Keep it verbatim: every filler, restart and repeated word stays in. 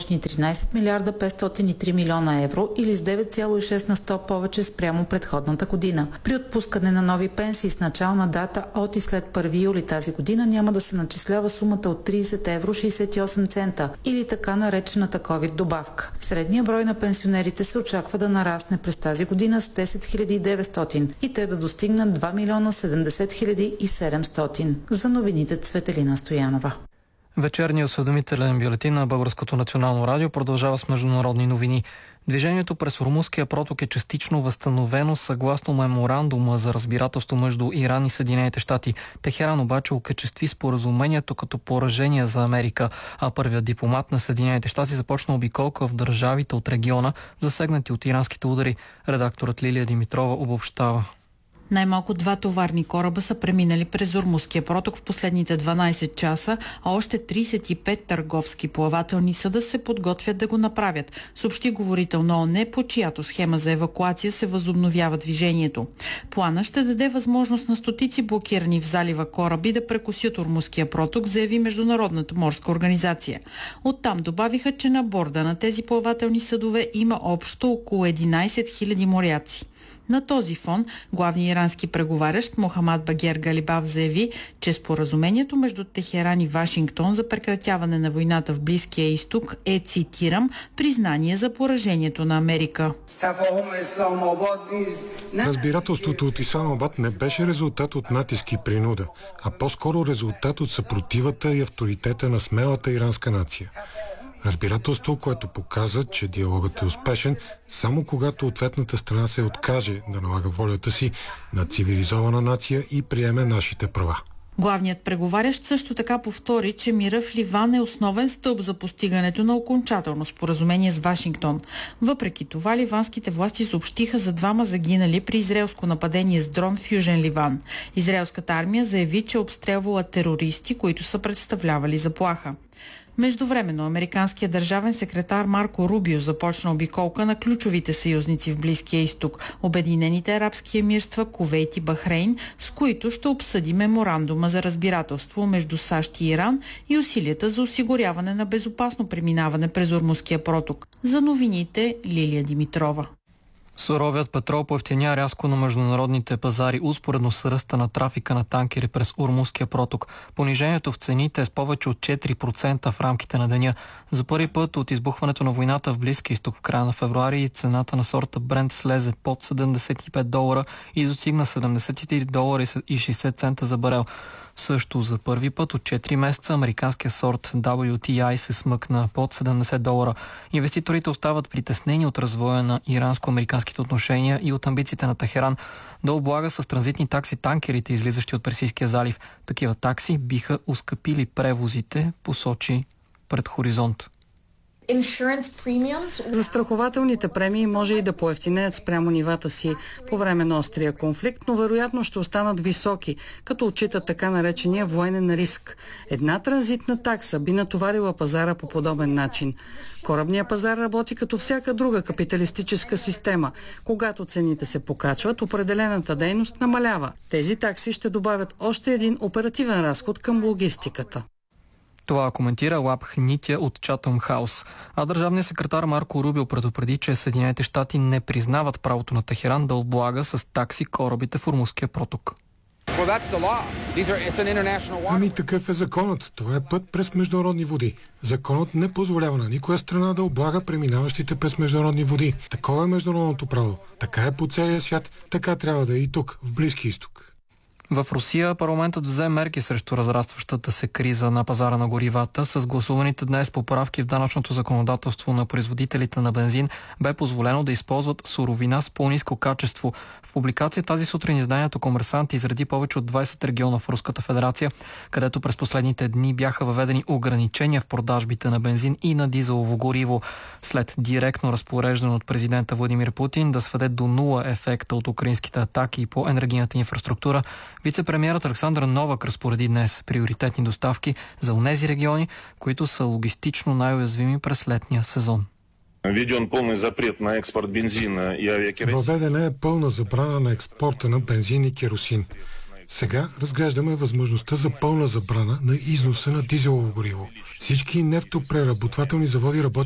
точни тринайсет милиарда петстотин и три милиона евро или с девет цяло и шест на сто повече спрямо предходната година. При отпускане на нови пенсии с начална дата от и след първи юли тази година няма да се начислява сумата от трийсет евро шейсет и осем цента или така наречената ковид добавка. Средният брой на пенсионерите се очаква да нарасне през тази година с десет хиляди и деветстотин и те да достигнат два милиона седемдесет хиляди и седемстотин. За новините Цветелина Стоянова. Вечерният осведомителен бюлетин на Българското национално радио продължава с международни новини. Движението през Ормузския проток е частично възстановено съгласно меморандума за разбирателство между Иран и Съединените щати. Техеран обаче окачестви споразумението като поражение за Америка, а първият дипломат на Съединените щати започна обиколка в държавите от региона, засегнати от иранските удари. Редакторът Лилия Димитрова обобщава. Най-малко два товарни кораба са преминали през Ормузския проток в последните дванайсет часа, а още трийсет и пет търговски плавателни съда се подготвят да го направят, съобщи говорител на ООН, по чиято схема за евакуация се възобновява движението. Плана ще даде възможност на стотици блокирани в залива кораби да прекосят Ормузския проток, заяви Международната морска организация. Оттам добавиха, че на борда на тези плавателни съдове има общо около единайсет хиляди моряци. На този фон главният ирански преговарящ Мохамад Багер Галибав заяви, че споразумението между Техеран и Вашингтон за прекратяване на войната в Близкия изток е, цитирам, признание за поражението на Америка. Разбирателството от Исламабад не беше резултат от натиск и принуда, а по-скоро резултат от съпротивата и авторитета на смелата иранска нация. Разбирателство, което показа, че диалогът е успешен, само когато ответната страна се откаже да налага волята си на цивилизована нация и приеме нашите права. Главният преговарящ също така повтори, че мира в Ливан е основен стълб за постигането на окончателно споразумение с Вашингтон. Въпреки това, ливанските власти съобщиха за двама загинали при израелско нападение с дрон в Южен Ливан. Израелската армия заяви, че обстрелвала терористи, които са представлявали заплаха. Междувременно американският държавен секретар Марко Рубио започна обиколка на ключовите съюзници в Близкия изток, Обединените арабски емирства, Кувейт и Бахрейн, с които ще обсъди меморандума за разбирателство между САЩ и Иран и усилията за осигуряване на безопасно преминаване през Ормузския проток. За новините Лилия Димитрова. Суровият петрол поевтиня рязко на международните пазари успоредно с ръста на трафика на танкери през Ормузския проток. Понижението в цените е с повече от четири процента в рамките на деня. За първи път от избухването на войната в Близкия изток в края на февруари цената на сорта Брент слезе под седемдесет и пет долара и достигна седемдесет и три долара и шейсет цента за барел. Също за първи път от четири месеца американския сорт дабъл ю ти ай се смъкна под седемдесет долара. Инвеститорите остават притеснени от развоя на иранско-американските отношения и от амбициите на Техеран да облага с транзитни такси танкерите, излизащи от Персийския залив. Такива такси биха оскъпили превозите, посочи пред Хоризонт. Застрахователните премии може и да поевтинеят спрямо нивата си по време на острия конфликт, но вероятно ще останат високи, като отчитат така наречения военен риск. Една транзитна такса би натоварила пазара по подобен начин. Корабният пазар работи като всяка друга капиталистическа система. Когато цените се покачват, определената дейност намалява. Тези такси ще добавят още един оперативен разход към логистиката. Това коментира Лабх Нитя от Chatham House. А държавният секретар Марко Рубио предупреди, че Съединените щати не признават правото на Техеран да облага с такси корабите в Ормузския проток. Ами такъв е законът. Това е път през международни води. Законът не позволява на никоя страна да облага преминаващите през международни води. Такова е международното право. Така е по целия свят. Така трябва да е и тук, в Близки изток. В Русия парламентът взе мерки срещу разрастващата се криза на пазара на горивата. С гласуваните днес поправки в данъчното законодателство на производителите на бензин бе позволено да използват суровина с по-ниско качество. В публикация тази сутрин изданието Комерсант изреди повече от двайсет региона в Руската федерация, където през последните дни бяха въведени ограничения в продажбите на бензин и на дизелово гориво. След директно разпореждане от президента Владимир Путин да сведе до нула ефекта от украинските атаки по енергийната инфраструктура, вице-премиерът Александър Новак разпореди днес приоритетни доставки за онези региони, които са логистично най-уязвими през летния сезон. Въведена е пълна забрана на експорта на бензин и керосин. Сега разглеждаме възможността за пълна забрана на износа на дизелово гориво. Всички нефтопреработвателни заводи работят